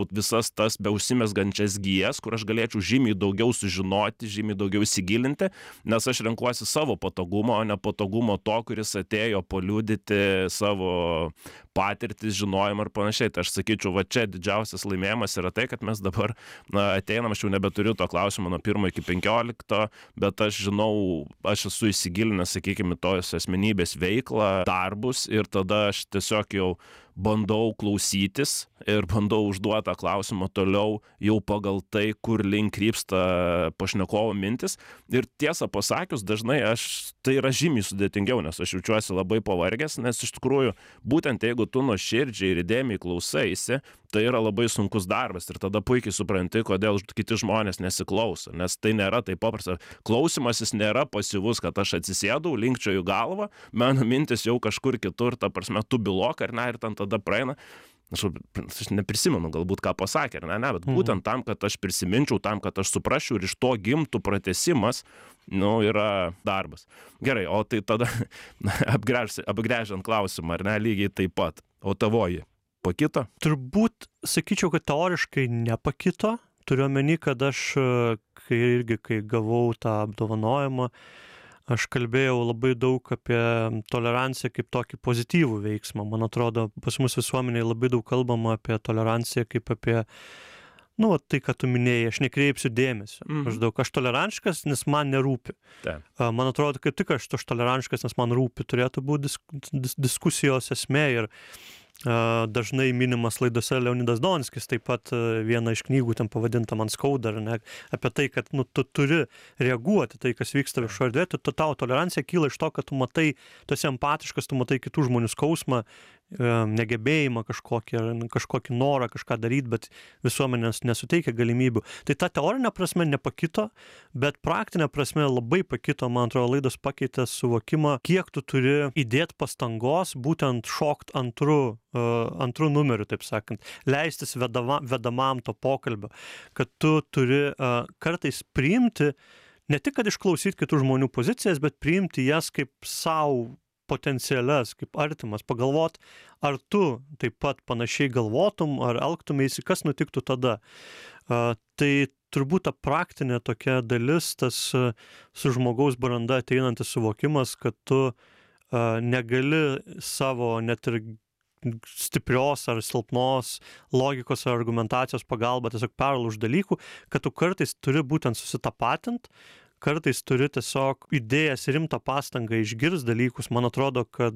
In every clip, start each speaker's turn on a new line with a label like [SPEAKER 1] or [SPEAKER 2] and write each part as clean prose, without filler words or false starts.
[SPEAKER 1] visas tas beužsimezgančias gijas, kur aš galėčiau žymiai daugiau sužinoti, žymiai daugiau įsigilinti, nes aš renkuosi savo patogumą, o ne patogumą to, kuris atėjo paliudyti savo patirtis, žinojimą ir panašiai. Tai aš sakyčiau, va čia didžiausias laimėjimas yra tai, kad mes dabar ateinam, aš jau nebeturiu to klausimo nuo 1 iki 15, bet aš žinau, aš esu įsigilinęs, sakykime, tos asmenybės veiklą, darbus ir tada aš tiesiog jau bandau klausytis ir bandau užduotą klausimą toliau jau pagal tai, kur link krypsta pašnekovo mintis. Ir tiesą pasakius, dažnai tai yra žymiai sudėtingiau, nes aš jaučiuosi labai pavargęs, nes iš tikrųjų, būtent jeigu tu nuoširdžiai ir įdėmiai klausaisi, tai yra labai sunkus darbas ir tada puikiai supranti, kodėl kiti žmonės nesiklauso, nes tai nėra taip paprasta. Klausimasis nėra pasyvus, kad aš atsisėdau, linkčioju galvą, mano mintis jau kažkur kitur, ta prasme, tu bilok ar ne, ir ten tada praeina. Aš neprisimenu galbūt, ką pasakė, ar ne, bet būtent tam, kad aš prisiminčiau, tam, kad aš suprasčiau ir iš to gimtų pratęsimas, yra darbas. Gerai, o tai tada apgręžiant klausimą, ar ne, lygiai taip pat. O tavoji pakito?
[SPEAKER 2] Turbūt sakyčiau, kad teoriškai nepakito. Turiu omeny, kad aš, kai gavau tą apdovanojimą, aš kalbėjau labai daug apie toleranciją kaip tokį pozityvų veiksmą. Man atrodo, pas mus visuomenėje labai daug kalbama apie toleranciją kaip apie, tai, ką tu minėjai, aš nekreipsiu dėmesio. Aš tolerantiškas, nes man nerūpi. Man atrodo, kaip tik aš tolerantiškas, nes man rūpi, turėtų būti diskusijos esmė ir dažnai minimas laidose Leonidas Donskis, taip pat viena iš knygų ten pavadinta Man skauda, ne, apie tai, kad tu turi reaguoti tai, kas vyksta viešoje erdvėje, tavo tolerancija kyla iš to, kad tu matai, tu esi empatiškas, tu matai kitų žmonių skausmą, negebėjimą kažkokį norą kažką daryti, bet visuomenės nesuteikia galimybių. Tai ta teorinė prasme nepakito, bet praktinė prasme labai pakito, man atrodo, laidos pakeitė suvokimą, kiek tu turi įdėti pastangos būtent šokt antru numeriu, taip sakant, leistis vedamam to pokalbio, kad tu turi kartais priimti, ne tik, kad išklausyti kitų žmonių pozicijas, bet priimti jas kaip savo potencialias, kaip artimas, pagalvot, ar tu taip pat panašiai galvotum, ar elgtumėsi, kas nutiktų tada. Tai turbūt ta praktinė tokia dalis, tas su žmogaus branda ateinantis suvokimas, kad tu negali savo net ir stiprios ar silpnos logikos ar argumentacijos pagalba tiesiog perlaužt dalykų, kad tu kartais turi būtent susitapatint, kartais turi tiesiog idėjas rimtą pastangą išgirst dalykus. Man atrodo, kad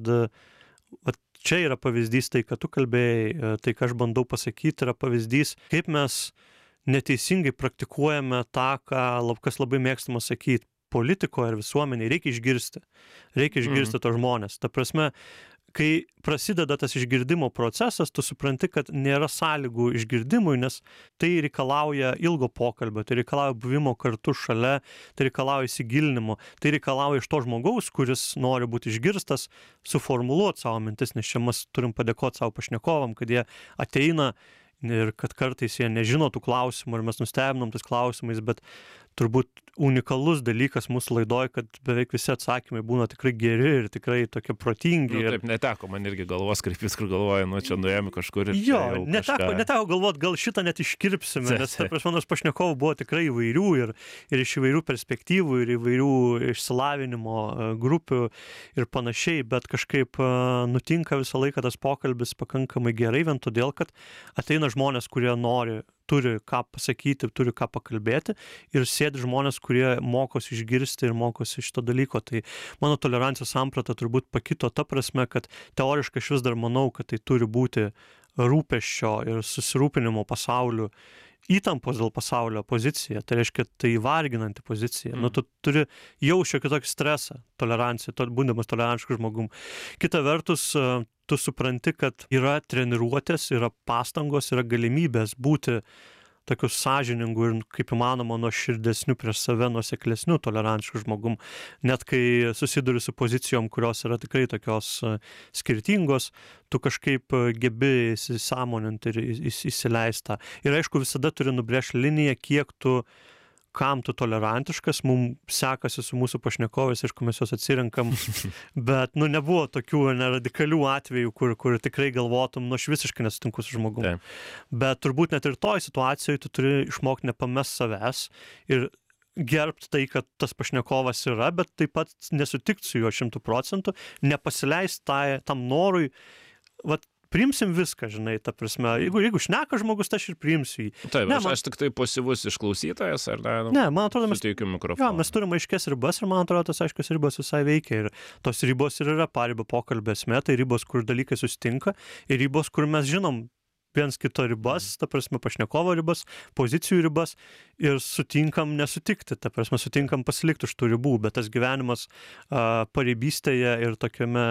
[SPEAKER 2] čia yra pavyzdys tai, kad tu kalbėjai, tai, ką aš bandau pasakyti, yra pavyzdys, kaip mes neteisingai praktikuojame tą, kas labai mėgstama sakyti politikoje ir visuomenėje. Reikia išgirsti to žmonės. Ta prasme, kai prasideda tas išgirdimo procesas, tu supranti, kad nėra sąlygų išgirdimui, nes tai reikalauja ilgo pokalbio, tai reikalauja buvimo kartu šalia, tai reikalauja įsigilinimo, tai reikalauja iš to žmogaus, kuris nori būti išgirstas, suformuluoti savo mintis, nes čia mes turim padėkoti savo pašnekovam, kad jie ateina ir kad kartais jie nežino tų klausimų ir mes nustebinom tais klausimais, bet turbūt unikalus dalykas mūsų laidoj, kad beveik visi atsakymai būna tikrai geri ir tikrai tokie protingi.
[SPEAKER 1] Taip, neteko man irgi galvos kreiptis, kur galvoju, čia nuėjome kažkur ir
[SPEAKER 2] neteko galvot, gal šitą net iškirpsime, nes manos pašnekovų buvo tikrai įvairių ir iš įvairių perspektyvų ir įvairių išsilavinimo grupių ir panašiai, bet kažkaip nutinka visą laiką tas pokalbis pakankamai gerai, vien todėl, kad ateina žmonės, kurie turi ką pasakyti, turi ką pakalbėti ir sėdi žmonės, kurie mokosi išgirsti ir mokosi šito dalyko. Tai mano tolerancijos samprata turbūt pakito ta prasme, kad teoriškai aš vis dar manau, kad tai turi būti rūpesčio ir susirūpinimo pasauliu, įtampos dėl pasaulio pozicija. Tai reiškia, tai varginanti pozicija. Tu turi jau šiokį tokį stresą, toleranciją, būdamas tolerantišku žmogum. Kita vertus, tu supranti, kad yra treniruotės, yra pastangos, yra galimybės būti tokiu sąžiningu ir kaip įmanoma nuoširdesniu prieš save, nuoseklesniu tolerantišku žmogum. Net kai susiduri su pozicijom, kurios yra tikrai tokios skirtingos, tu kažkaip gebi įsisąmoninti ir įsileistą. Ir aišku, visada turi nubrėžti liniją, kiek tu kam tu tolerantiškas, mums sekasi su mūsų pašnekovais, aišku, mes juos atsirinkam, bet, nebuvo tokių radikalių atvejų, kur tikrai galvotum, aš visiškai nesutinku su žmogumi. Bet turbūt net ir toj situacijoje tu turi išmokti nepamest savęs ir gerbti tai, kad tas pašnekovas yra, bet taip pat nesutikti su juo 100%, nepasileisti tam norui, priimsim viską, žinai, ta prasme. Jeigu šneka žmogus, tai aš ir priimsiu jį.
[SPEAKER 1] Taip, aš tik tai pasyvus išklausytojas, ar ne?
[SPEAKER 2] Ne, man atrodo,
[SPEAKER 1] suteikiu mikrofoną.
[SPEAKER 2] Mes turime aiškias ribas ir man atrodo, tas aiškias ribos visai veikia. Ir tos ribos ir yra paribio pokalbio esmė, tai ribos, kur dalykai susitinka ir ribos, kur mes žinom viens kito ribas, ta prasme pašnekovo ribas, pozicijų ribas ir sutinkam nesutikti, ta prasme sutinkam pasilikti už tų ribų, bet tas gyvenimas paribystėje ir tokiame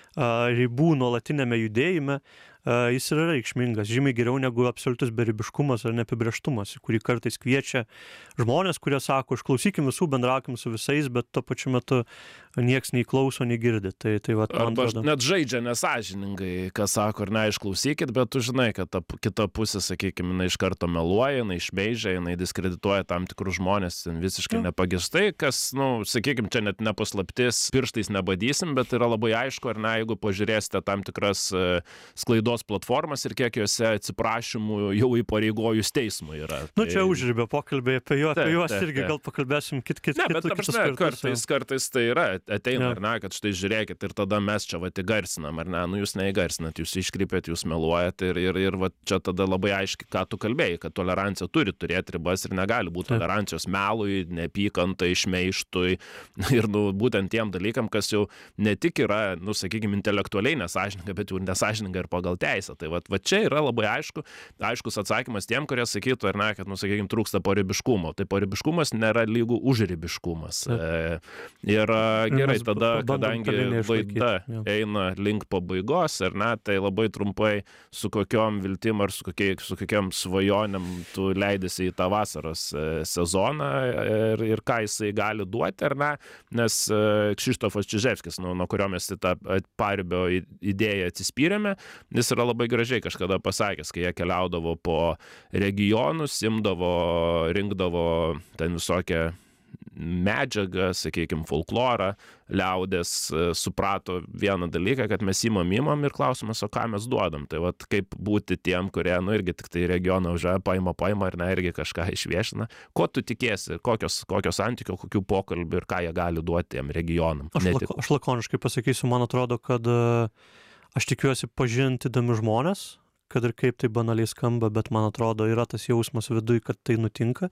[SPEAKER 2] ribų nuolatinėme judėjime, jis yra reikšmingas, žymiai geriau negu absoliutus beribiškumas ar neapibrėžtumas, kurį kartais kviečia žmonės, kurie sako, išklausykim visų, bendraukim su visais, bet tuo pačiu metu nieks nei klauso, nei girdi. Tai
[SPEAKER 1] arba net žaidžia nesąžiningai, kas sako, ar neišklausykit, bet tu žinai, kad ta kita pusė, sakykime, jinai iš karto meluoja, jinai šmeižia, jinai diskredituoja tam tikrus žmonės visiškai nepagrįstai, kas, sakykime, čia net nepaslaptis, pirštais nebadysim, bet yra labai aišku, ar ne, jeigu pažiūrėsite tam tikras sklaidos platformas ir kiek juose atsiprašymų jau įpareigojus teismui yra.
[SPEAKER 2] Čia užribio pokalbė apie juos irgi gal pakalbėsim kitus
[SPEAKER 1] kartus. Kartais tai yra, ateina, ar ne, kad štai žiūrėkit ir tada mes čia įgarsinam, ar ne, jūs neįgarsinat, jūs iškrypėt, jūs meluojat ir čia tada labai aiškiai, ką tu kalbėjai, kad tolerancija turi turėti ribas ir negali būti tolerancijos melui, neapykantai, šmeižtui ir būtent tiem dalykam, kas jau ne tik yra, sakykime, intelektualiai nesąžininga, bet jau nesąžininga ir pagal teisę. Tai va čia yra labai aiškus atsakymas tiem, kurie sakytų, ar ne, kad, sakykime, trūksta paribiškumo. Tai paribiškumas nėra lygų užribiškumas. Ir gerai, tada, kadangi laida eina link pabaigos, ar ne, tai labai trumpai su kokiom viltim ar su kokiam svajonėm tu leidėsi į tą vasaros sezoną ir ką jisai gali duoti, ar ne, nes Krzysztofas Čiževskis, nuo kurio mes į tą paribio idėją atsispyrėme, jis yra labai gražiai kažkada pasakęs, kai jie keliaudavo po regionus, rinkdavo ten visokią medžiagą, sakykime, folklorą, liaudės suprato vieną dalyką, kad mes imam ir klausimas, o ką mes duodam. Tai kaip būti tiem, kurie, irgi tik tai regioną užėja, paima ir irgi kažką išviešina. Ko tu tikėsi, kokio santykio, kokių pokalbių ir ką jie gali duoti tiem regionam?
[SPEAKER 2] Aš lakoniškai pasakysiu, man atrodo, kad aš tikiuosi pažinti įdomius žmonės, kad ir kaip tai banaliai skamba, bet man atrodo yra tas jausmas viduj, kad tai nutinka.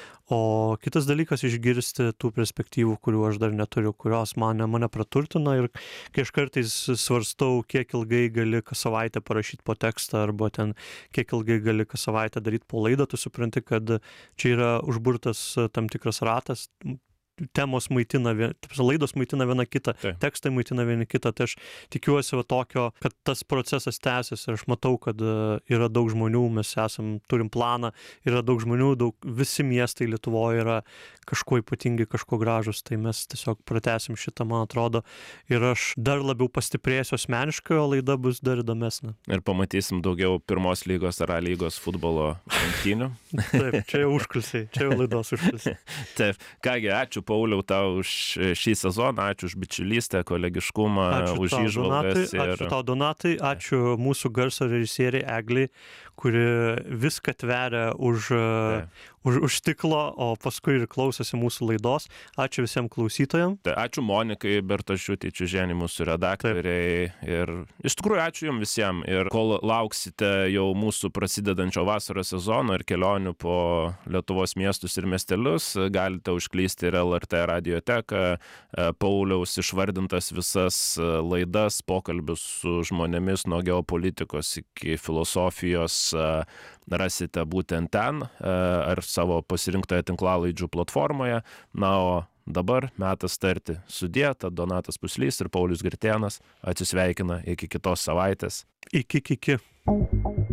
[SPEAKER 2] O kitas dalykas išgirsti tų perspektyvų, kurių aš dar neturiu, kurios mane praturtina ir kai aš kartais svarstau, kiek ilgai gali kas savaitę parašyti po tekstą arba ten kiek ilgai gali kas savaitę daryti po laidą, tu supranti, kad čia yra užburtas tam tikras ratas, temos maitina, laidos maitina viena kitą, tekstai maitina viena kitą, tai aš tikiuosi tokio, kad tas procesas tęsis ir aš matau, kad yra daug žmonių, mes turim planą, yra daug žmonių, visi miestai Lietuvoje yra kažkuo ypatingi, kažkuo gražus, tai mes tiesiog pratęsim šitą, man atrodo, ir aš dar labiau pastiprėsiu asmeniškai, o laida bus dar įdomesnė.
[SPEAKER 1] Ir pamatysim daugiau pirmos lygos ar A lygos futbolo rungtynių.
[SPEAKER 2] Taip, čia jau užkulisiai, čia jau laidos užkulisiai.
[SPEAKER 1] Taip, kągi, ačiū Pauliau tau už šį sezoną, ačiū už bičiulystę, kolegiškumą, už įžvalgas.
[SPEAKER 2] Ačiū tau, Donatai, ačiū mūsų garso režisieriai Egliai, kuri viską tveria už stiklo, o paskui ir klausosi mūsų laidos. Ačiū visiems klausytojams.
[SPEAKER 1] Ačiū Monikai Bertašiūtei Čiužienei, mūsų redaktoriai. Ir iš tikrųjų ačiū jums visiems. Ir kol lauksite jau mūsų prasidedančio vasaros sezono ir kelionių po Lietuvos miestus ir miestelius, galite užklysti ir LRT radioteką, Pauliaus išvardintas visas laidas, pokalbius su žmonėmis nuo geopolitikos iki filosofijos rasite būtent ten ar savo pasirinktoje tinklalaidžių platformoje. Na, o dabar metas tarti sudie, tad Donatas Puslys ir Paulius Gritėnas atsisveikina iki kitos savaitės.
[SPEAKER 2] Iki.